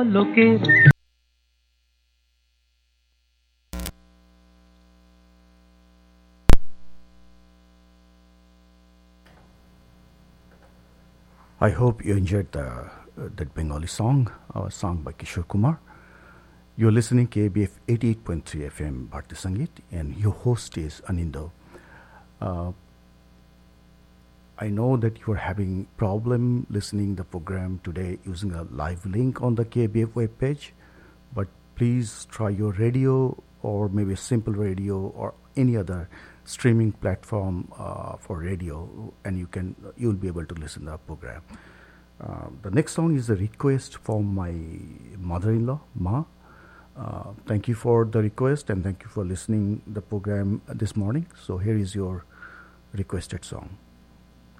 লোকের। I hope you enjoyed that Bengali song, sung by Kishore Kumar. You're listening KBF 88.3 FM Bharti Sangeet, and your host is Anindo. Uh, I know that you are having problem listening the program today using a live link on the KBF webpage, but please try your radio or maybe a simple radio or any other streaming platform for radio, and you'll be able to listen to the program. The next song is a request from my mother-in-law, Ma. Thank you for the request and thank you for listening the program this morning. So here is your requested song.